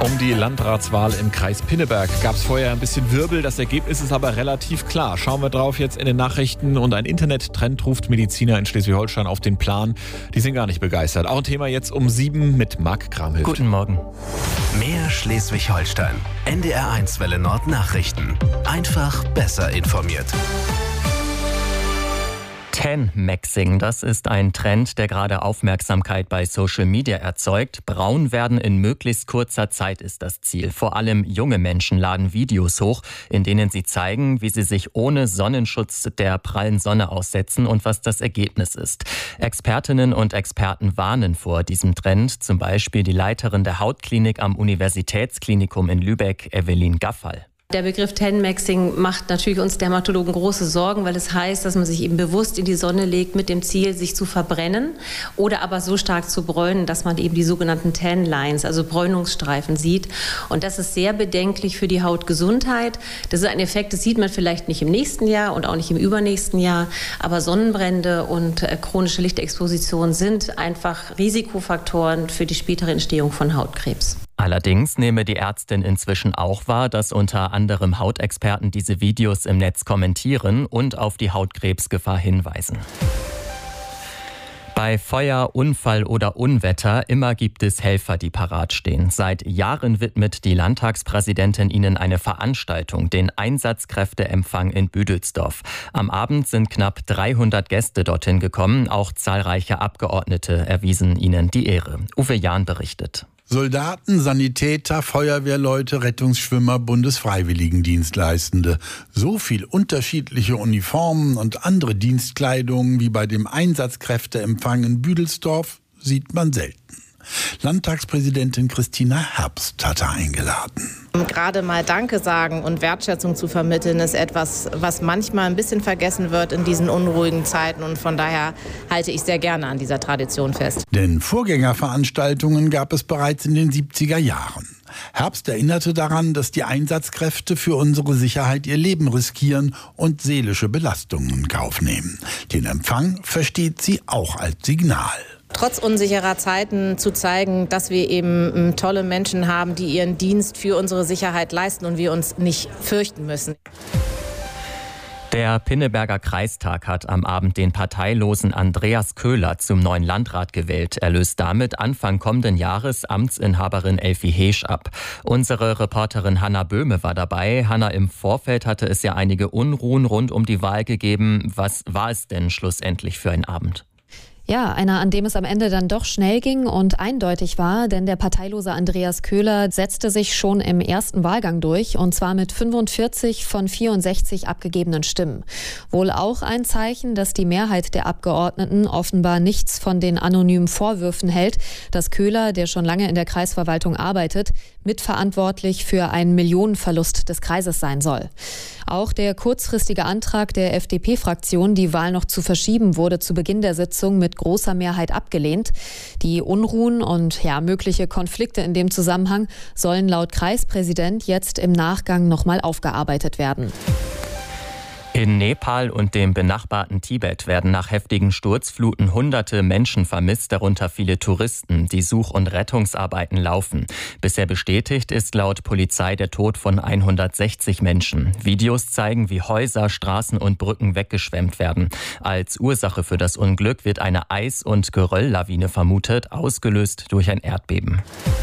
Um die Landratswahl im Kreis Pinneberg gab es vorher ein bisschen Wirbel. Das Ergebnis ist aber relativ klar. Schauen wir drauf jetzt in den Nachrichten. Und ein Internettrend ruft Mediziner in Schleswig-Holstein auf den Plan. Die sind gar nicht begeistert. Auch ein Thema jetzt um 7 mit Marc Kramhilft. Guten Morgen. Mehr Schleswig-Holstein. NDR1 Welle Nord Nachrichten. Einfach besser informiert. Tan-Maxing, das ist ein Trend, der gerade Aufmerksamkeit bei Social Media erzeugt. Braun werden in möglichst kurzer Zeit ist das Ziel. Vor allem junge Menschen laden Videos hoch, in denen sie zeigen, wie sie sich ohne Sonnenschutz der prallen Sonne aussetzen und was das Ergebnis ist. Expertinnen und Experten warnen vor diesem Trend, zum Beispiel die Leiterin der Hautklinik am Universitätsklinikum in Lübeck, Evelyn Gaffal. Der Begriff Tan-Maxing macht natürlich uns Dermatologen große Sorgen, weil es heißt, dass man sich eben bewusst in die Sonne legt mit dem Ziel, sich zu verbrennen oder aber so stark zu bräunen, dass man eben die sogenannten Tan Lines, also Bräunungsstreifen sieht. Und das ist sehr bedenklich für die Hautgesundheit. Das ist ein Effekt, das sieht man vielleicht nicht im nächsten Jahr und auch nicht im übernächsten Jahr. Aber Sonnenbrände und chronische Lichtexposition sind einfach Risikofaktoren für die spätere Entstehung von Hautkrebs. Allerdings nehme die Ärztin inzwischen auch wahr, dass unter anderem Hautexperten diese Videos im Netz kommentieren und auf die Hautkrebsgefahr hinweisen. Bei Feuer, Unfall oder Unwetter immer gibt es Helfer, die parat stehen. Seit Jahren widmet die Landtagspräsidentin ihnen eine Veranstaltung, den Einsatzkräfteempfang in Büdelsdorf. Am Abend sind knapp 300 Gäste dorthin gekommen. Auch zahlreiche Abgeordnete erwiesen ihnen die Ehre. Uwe Jahn berichtet. Soldaten, Sanitäter, Feuerwehrleute, Rettungsschwimmer, Bundesfreiwilligendienstleistende. So viel unterschiedliche Uniformen und andere Dienstkleidung wie bei dem Einsatzkräfteempfang in Büdelsdorf sieht man selten. Landtagspräsidentin Christina Herbst hatte eingeladen. Gerade mal Danke sagen und Wertschätzung zu vermitteln, ist etwas, was manchmal ein bisschen vergessen wird in diesen unruhigen Zeiten. Und von daher halte ich sehr gerne an dieser Tradition fest. Denn Vorgängerveranstaltungen gab es bereits in den 70er Jahren. Herbst erinnerte daran, dass die Einsatzkräfte für unsere Sicherheit ihr Leben riskieren und seelische Belastungen in Kauf nehmen. Den Empfang versteht sie auch als Signal. Trotz unsicherer Zeiten zu zeigen, dass wir eben tolle Menschen haben, die ihren Dienst für unsere Sicherheit leisten und wir uns nicht fürchten müssen. Der Pinneberger Kreistag hat am Abend den parteilosen Andreas Köhler zum neuen Landrat gewählt. Er löst damit Anfang kommenden Jahres Amtsinhaberin Elfie Heesch ab. Unsere Reporterin Hanna Böhme war dabei. Hanna, im Vorfeld hatte es ja einige Unruhen rund um die Wahl gegeben. Was war es denn schlussendlich für ein Abend? Ja, einer, an dem es am Ende dann doch schnell ging und eindeutig war, denn der parteilose Andreas Köhler setzte sich schon im ersten Wahlgang durch, und zwar mit 45 von 64 abgegebenen Stimmen. Wohl auch ein Zeichen, dass die Mehrheit der Abgeordneten offenbar nichts von den anonymen Vorwürfen hält, dass Köhler, der schon lange in der Kreisverwaltung arbeitet, mitverantwortlich für einen Millionenverlust des Kreises sein soll. Auch der kurzfristige Antrag der FDP-Fraktion, die Wahl noch zu verschieben, wurde zu Beginn der Sitzung mit großer Mehrheit abgelehnt. Die Unruhen und mögliche Konflikte in dem Zusammenhang sollen laut Kreispräsident jetzt im Nachgang nochmal aufgearbeitet werden. In Nepal und dem benachbarten Tibet werden nach heftigen Sturzfluten Hunderte Menschen vermisst, darunter viele Touristen. Die Such- und Rettungsarbeiten laufen. Bisher bestätigt ist laut Polizei der Tod von 160 Menschen. Videos zeigen, wie Häuser, Straßen und Brücken weggeschwemmt werden. Als Ursache für das Unglück wird eine Eis- und Gerölllawine vermutet, ausgelöst durch ein Erdbeben.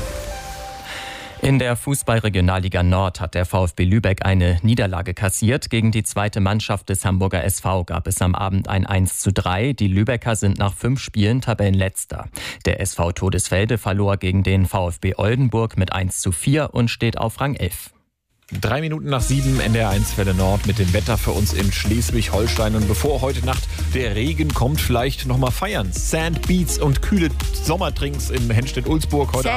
In der Fußball-Regionalliga Nord hat der VfB Lübeck eine Niederlage kassiert. Gegen die zweite Mannschaft des Hamburger SV gab es am Abend ein 1:3. Die Lübecker sind nach 5 Spielen Tabellenletzter. Der SV Todesfelde verlor gegen den VfB Oldenburg mit 1:4 und steht auf Rang 11. 3 Minuten nach 7, NDR1 Welle Nord mit dem Wetter für uns in Schleswig-Holstein. Und bevor heute Nacht der Regen kommt, vielleicht noch mal feiern. Sand, Beats und kühle Sommerdrinks in Henstedt-Ulzburg heute